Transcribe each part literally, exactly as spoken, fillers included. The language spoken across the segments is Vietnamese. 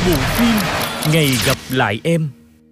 Bộ phim Ngày gặp lại em.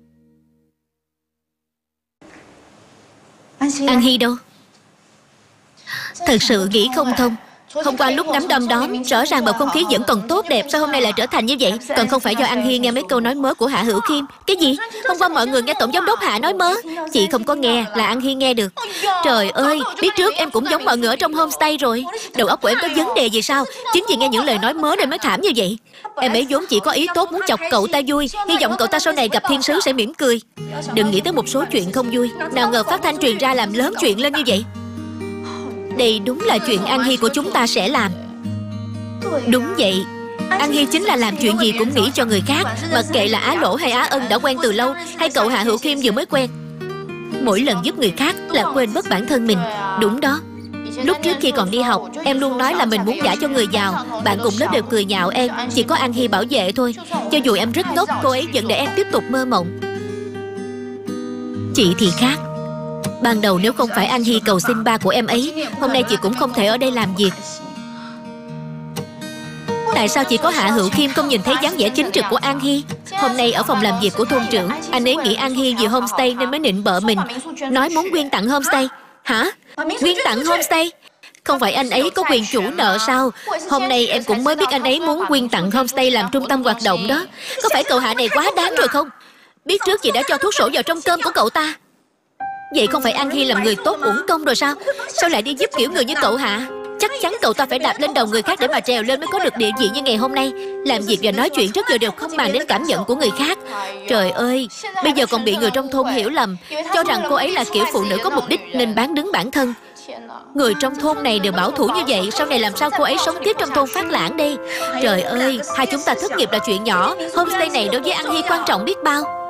An Hy đâu? Thật sự nghĩ không thông. Hôm qua lúc ngắm đom đóm, rõ ràng bầu không khí vẫn còn tốt đẹp, sao hôm nay lại trở thành như vậy? Còn không phải do An Hy nghe mấy câu nói mớ của Hạ Hữu Khiêm. Cái gì? Hôm qua mọi người nghe tổng giám đốc Hạ nói mớ. Chị không có nghe, là An Hy nghe được. Trời ơi, biết trước em cũng giống mọi người ở trong homestay rồi. Đầu óc của em có vấn đề gì sao? Chính vì nghe những lời nói mớ nên mới thảm như vậy. Em ấy vốn chỉ có ý tốt muốn chọc cậu ta vui, hy vọng cậu ta sau này gặp thiên sứ sẽ mỉm cười. Đừng nghĩ tới một số chuyện không vui. Nào ngờ phát thanh truyền ra làm lớn chuyện lên như vậy. Đây đúng là chuyện An Hy của chúng ta sẽ làm. Đúng vậy, An Hy chính là làm chuyện gì cũng nghĩ cho người khác. Mặc kệ là Á Lỗ hay Á Ân đã quen từ lâu, hay cậu Hạ Hữu Khiêm vừa mới quen. Mỗi lần giúp người khác là quên mất bản thân mình. Đúng đó. Lúc trước khi còn đi học, em luôn nói là mình muốn gả cho người giàu. Bạn cùng lớp đều cười nhạo em. Chỉ có An Hy bảo vệ thôi. Cho dù em rất ngốc, cô ấy vẫn để em tiếp tục mơ mộng. Chị thì khác. Ban đầu nếu không phải An Hy cầu xin ba của em ấy, hôm nay chị cũng không thể ở đây làm việc. Tại sao chỉ có Hạ Hữu Khiêm không nhìn thấy dáng vẻ chính trực của An Hy? Hôm nay ở phòng làm việc của thôn trưởng, anh ấy nghĩ An Hy vì homestay nên mới nịnh bợ mình, nói muốn quyên tặng homestay. Hả? Quyên tặng homestay? Không phải anh ấy có quyền chủ nợ sao? Hôm nay em cũng mới biết anh ấy muốn quyên tặng homestay làm trung tâm hoạt động đó. Có phải cậu Hạ này quá đáng rồi không? Biết trước chị đã cho thuốc sổ vào trong cơm của cậu ta. Vậy không phải An Hy làm người tốt uổng công rồi sao? Sao lại đi giúp kiểu người như cậu Hạ? Chắc chắn cậu ta phải đạp lên đầu người khác để mà trèo lên mới có được địa vị như ngày hôm nay. Làm việc và nói chuyện rất giờ đều không màng đến cảm nhận của người khác. Trời ơi, bây giờ còn bị người trong thôn hiểu lầm, cho rằng cô ấy là kiểu phụ nữ có mục đích nên bán đứng bản thân. Người trong thôn này đều bảo thủ như vậy, sau này làm sao cô ấy sống tiếp trong thôn Phát Lãng đây? Trời ơi, hai chúng ta thất nghiệp là chuyện nhỏ, homestay này đối với An Hy quan trọng biết bao.